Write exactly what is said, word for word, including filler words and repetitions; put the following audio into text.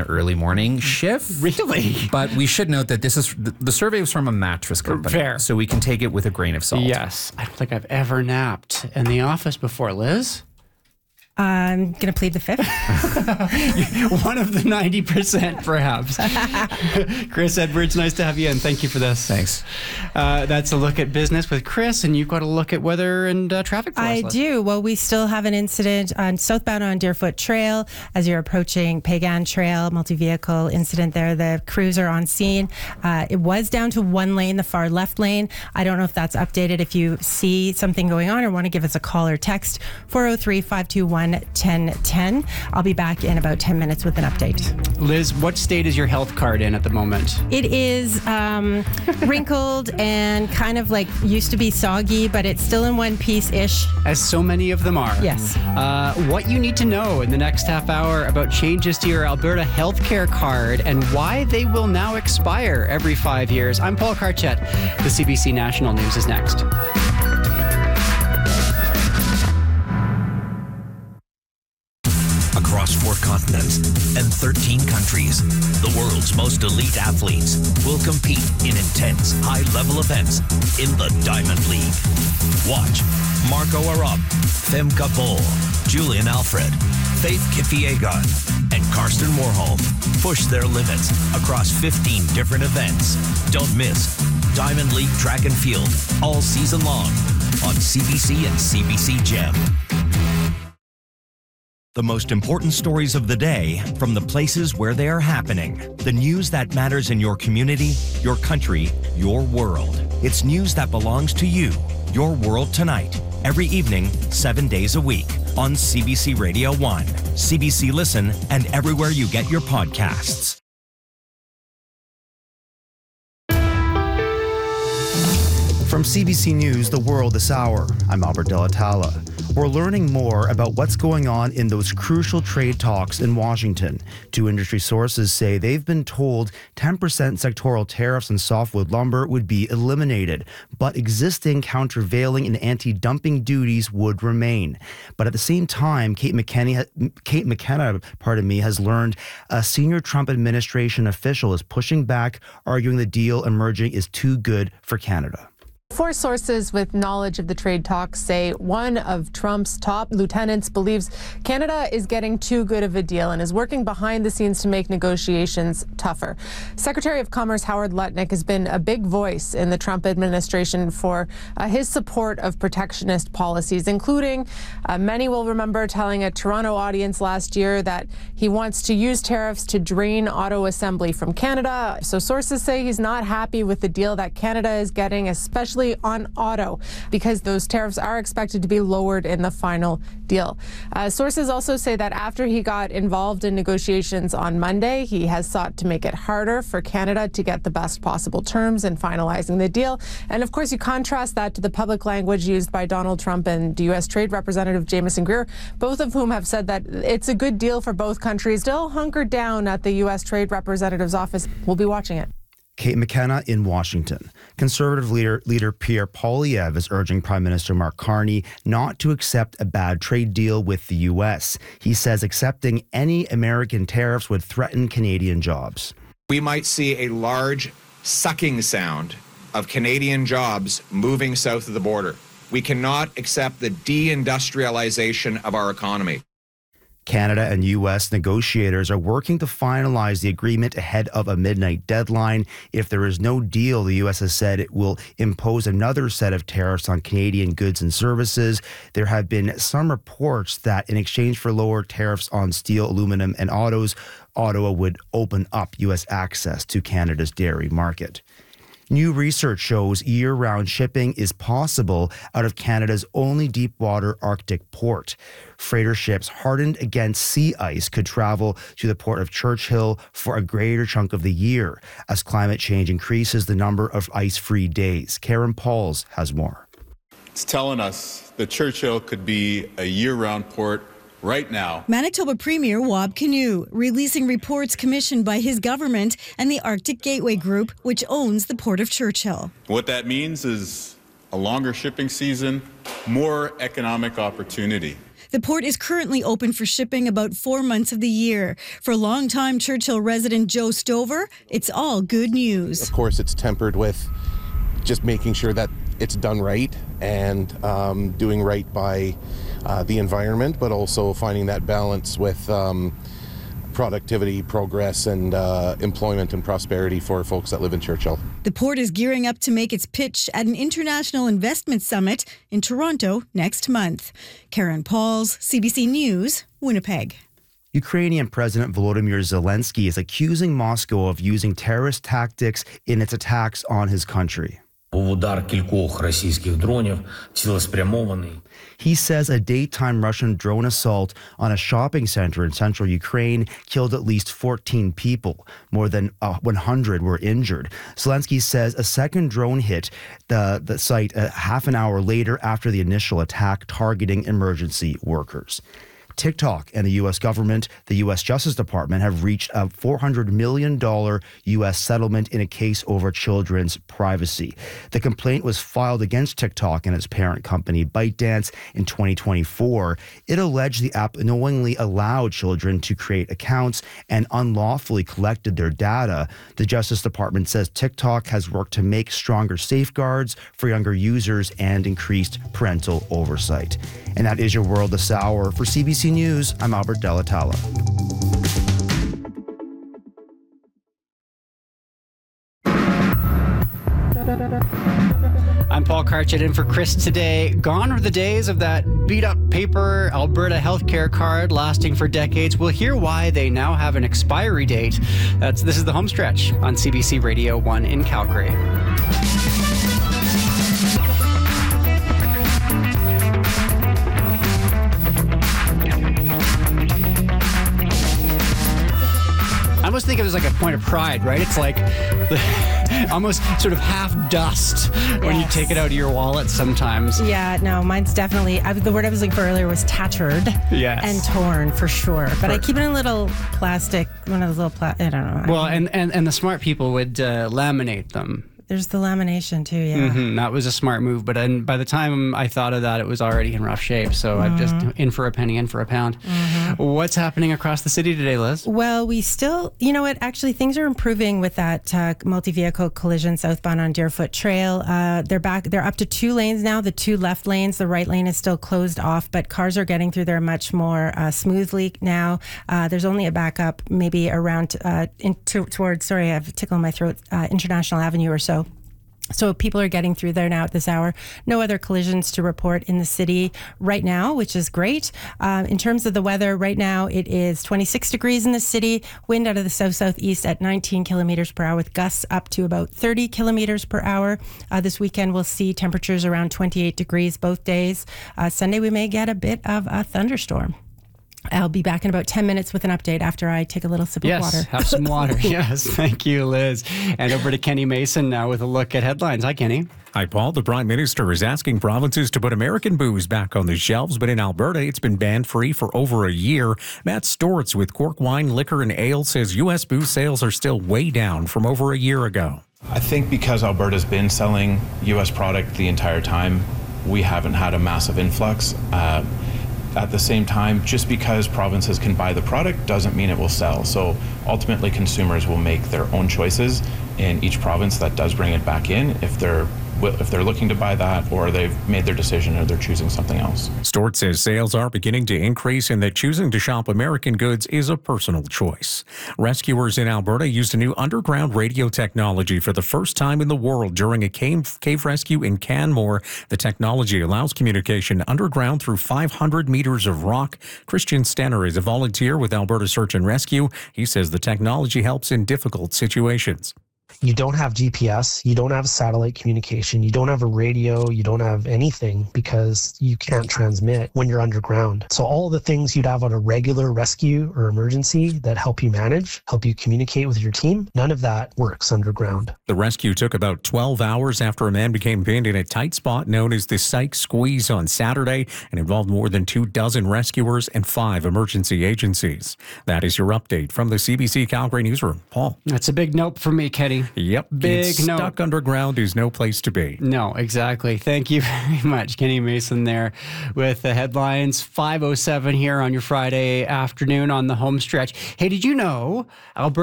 the early morning shift. Really? But we should note that this is the survey was from a mattress company. Fair. So we can take it with a grain of salt. Yes. I don't think I've ever napped in the office before. Liz? I'm going to plead the fifth. One of the ninety percent, perhaps. Chris Edwards, nice to have you in. Thank you for this. Thanks. Uh, that's a look at business with Chris, and you've got a look at weather and uh, traffic for us, I Liz. do. Well, we still have an incident on southbound on Deerfoot Trail as you're approaching Pagan Trail, multi-vehicle incident there. The crews are on scene. Uh, it was down to one lane, the far left lane. I don't know if that's updated. If you see something going on or want to give us a call or text, four oh three, five two one, one ten ten. I'll be back in about ten minutes with an update. Liz, what state is your health card in at the moment? It is um, wrinkled and kind of like used to be soggy, but it's still in one piece-ish. As so many of them are. Yes. Uh, what you need to know in the next half hour about changes to your Alberta healthcare card and why they will now expire every five years. I'm Paul Carchett. The C B C National News is next. Across four continents and thirteen countries, the world's most elite athletes will compete in intense, high-level events in the Diamond League. Watch Marco Arop, Femke Bol, Julian Alfred, Faith Kipyegon, and Karsten Warholm push their limits across fifteen different events. Don't miss Diamond League Track and Field all season long on C B C and C B C Gem. The most important stories of the day from the places where they are happening. The news that matters in your community, your country, your world. It's news that belongs to you. Your World Tonight. Every evening, seven days a week on C B C Radio one, C B C Listen, and everywhere you get your podcasts. From C B C News, The World This Hour, I'm Albert De La Talla. We're learning more about what's going on in those crucial trade talks in Washington. Two industry sources say they've been told ten percent sectoral tariffs on softwood lumber would be eliminated, but existing countervailing and anti-dumping duties would remain. But at the same time, Kate McKenna, Kate McKenna, pardon me, has learned a senior Trump administration official is pushing back, arguing the deal emerging is too good for Canada. Four sources with knowledge of the trade talks say one of Trump's top lieutenants believes Canada is getting too good of a deal and is working behind the scenes to make negotiations tougher. Secretary of Commerce Howard Lutnick has been a big voice in the Trump administration for uh, his support of protectionist policies, including uh, many will remember telling a Toronto audience last year that he wants to use tariffs to drain auto assembly from Canada. So sources say he's not happy with the deal that Canada is getting, especially on auto, because those tariffs are expected to be lowered in the final deal. Uh, sources also say that after he got involved in negotiations on Monday, he has sought to make it harder for Canada to get the best possible terms in finalizing the deal. And of course, you contrast that to the public language used by Donald Trump and U S Trade Representative Jamieson Greer, both of whom have said that it's a good deal for both countries. Still hunkered down at the U S Trade Representative's office. We'll be watching it. Kate McKenna in Washington. Conservative leader, leader Pierre Poilievre is urging Prime Minister Mark Carney not to accept a bad trade deal with the U S. He says accepting any American tariffs would threaten Canadian jobs. We might see a large sucking sound of Canadian jobs moving south of the border. We cannot accept the deindustrialization of our economy. Canada and U S negotiators are working to finalize the agreement ahead of a midnight deadline. If there is no deal, the U S has said it will impose another set of tariffs on Canadian goods and services. There have been some reports that in exchange for lower tariffs on steel, aluminum, and autos, Ottawa would open up U S access to Canada's dairy market. New research shows year-round shipping is possible out of Canada's only deep-water Arctic port. Freighter ships hardened against sea ice could travel to the port of Churchill for a greater chunk of the year. As climate change increases the number of ice-free days. Karen Pauls has more. It's telling us that Churchill could be a year-round port right now. Manitoba Premier Wab Kinew releasing reports commissioned by his government and the Arctic Gateway Group, which owns the Port of Churchill. What that means is a longer shipping season, more economic opportunity. The port is currently open for shipping about four months of the year. For longtime Churchill resident Joe Stover, it's all good news. Of course, it's tempered with just making sure that it's done right and um, doing right by uh, the environment, but also finding that balance with um, productivity, progress, and uh, employment and prosperity for folks that live in Churchill. The port is gearing up to make its pitch at an international investment summit in Toronto next month. Karen Pauls, C B C News, Winnipeg. Ukrainian President Volodymyr Zelensky is accusing Moscow of using terrorist tactics in its attacks on his country. He says a daytime Russian drone assault on a shopping center in central Ukraine killed at least fourteen people. More than uh, one hundred were injured. Zelensky says a second drone hit the, the site a half an hour later after the initial attack targeting emergency workers. TikTok and the U S government, the U S Justice Department have reached a four hundred million dollars U S settlement in a case over children's privacy. The complaint was filed against TikTok and its parent company ByteDance in twenty twenty-four. It alleged the app knowingly allowed children to create accounts and unlawfully collected their data. The Justice Department says TikTok has worked to make stronger safeguards for younger users and increased parental oversight. And that is your world this hour. For C B C News, I'm Albert Delatala. I'm Paul Karchet in for Chris today. Gone are the days of that beat-up paper Alberta healthcare card lasting for decades. We'll hear why they now have an expiry date. That's This is the Home Stretch on C B C Radio one in Calgary. I almost think it was like a point of pride, right? It's like the, almost sort of half dust when Yes. you take it out of your wallet sometimes. Yeah, no, mine's definitely, I, the word I was looking for earlier was tattered Yes. and torn for sure. But I For- keep it in a little plastic, one of those little, pla- I don't know. Well, and, and, and the smart people would uh, laminate them. There's the lamination too, yeah. Mhm, that was a smart move, but then by the time I thought of that, it was already in rough shape. So I'm just in for a penny, in for a pound. What's happening across the city today, Liz? Well, we still, you know what, actually things are improving with that uh, multi-vehicle collision southbound on Deerfoot Trail. Uh, they're back, they're up to two lanes now, the two left lanes. The right lane is still closed off, but cars are getting through there much more uh, smoothly now. Uh, there's only a backup maybe around, uh, in, to, towards, sorry, I have a tickle in my throat, uh, International Avenue or so. So people are getting through there now at this hour. No other collisions to report in the city right now, which is great. Uh, in terms of the weather, right now it is twenty-six degrees in the city, wind out of the south-southeast at nineteen kilometers per hour with gusts up to about thirty kilometers per hour. Uh, this weekend we'll see temperatures around twenty-eight degrees both days. Uh, Sunday we may get a bit of a thunderstorm. I'll be back in about ten minutes with an update after I take a little sip Yes, of water. have some water. Yes, thank you, Liz. And over to Kenny Mason now with a look at headlines. Hi, Kenny. Hi, Paul. The Prime Minister is asking provinces to put American booze back on the shelves, but in Alberta, it's been ban-free for over a year. Matt Stortz with Cork Wine, Liquor and Ale says U S booze sales are still way down from over a year ago. I think because Alberta's been selling U S product the entire time, we haven't had a massive influx. Uh, At the same time, just because provinces can buy the product doesn't mean it will sell. So ultimately, consumers will make their own choices in each province that does bring it back in if they're if they're looking to buy that, or they've made their decision, or they're choosing something else. Stortz says sales are beginning to increase and that choosing to shop American goods is a personal choice. Rescuers in Alberta used a new underground radio technology for the first time in the world during a cave, cave rescue in Canmore. The technology allows communication underground through five hundred meters of rock. Christian Stenner is a volunteer with Alberta Search and Rescue. He says the technology helps in difficult situations. You don't have G P S, you don't have satellite communication, you don't have a radio, you don't have anything because you can't transmit when you're underground. So all the things you'd have on a regular rescue or emergency that help you manage, help you communicate with your team, none of that works underground. The rescue took about twelve hours after a man became pinned in a tight spot known as the Sykes Squeeze on Saturday and involved more than two dozen rescuers and five emergency agencies. That is your update from the C B C Calgary newsroom. Paul. That's a big nope for me, Kenny. Yep. Big Being no. stuck underground is no place to be. No, exactly. Thank you very much, Kenny Mason there with the headlines. five oh seven here on your Friday afternoon on the home stretch. Hey, did you know Alberta